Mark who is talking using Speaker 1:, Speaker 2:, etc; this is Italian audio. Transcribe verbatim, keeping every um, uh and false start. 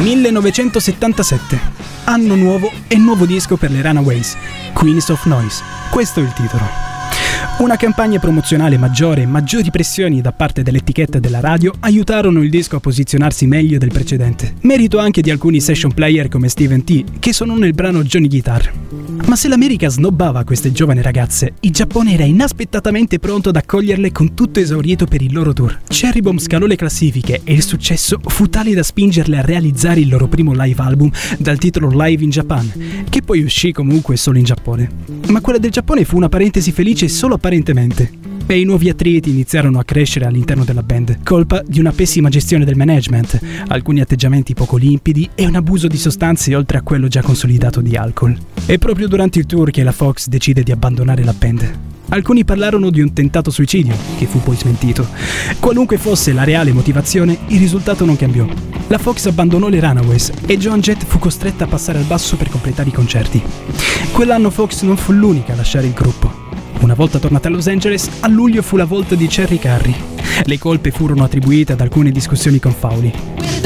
Speaker 1: millenovecentosettantasette, anno nuovo e nuovo disco per le Runaways, Queens of Noise, questo è il titolo. Una campagna promozionale maggiore e maggiori pressioni da parte dell'etichetta della radio aiutarono il disco a posizionarsi meglio del precedente. Merito anche di alcuni session player come Steven T, che sono nel brano Johnny Guitar. Ma se l'America snobbava queste giovani ragazze, il Giappone era inaspettatamente pronto ad accoglierle con tutto esaurito per il loro tour. Cherry Bomb scalò le classifiche e il successo fu tale da spingerle a realizzare il loro primo live album dal titolo Live in Japan, che poi uscì comunque solo in Giappone. Ma quella del Giappone fu una parentesi felice solo apparentemente. E i nuovi attriti iniziarono a crescere all'interno della band, colpa di una pessima gestione del management, alcuni atteggiamenti poco limpidi e un abuso di sostanze oltre a quello già consolidato di alcol. È proprio durante il tour che la Fox decide di abbandonare la band. Alcuni parlarono di un tentato suicidio, che fu poi smentito. Qualunque fosse la reale motivazione, il risultato non cambiò. La Fox abbandonò le Runaways e Joan Jett fu costretta a passare al basso per completare i concerti. Quell'anno Fox non fu l'unica a lasciare il gruppo. Una volta tornata a Los Angeles, a luglio fu la volta di Cherry Carey. Le colpe furono attribuite ad alcune discussioni con Fowley.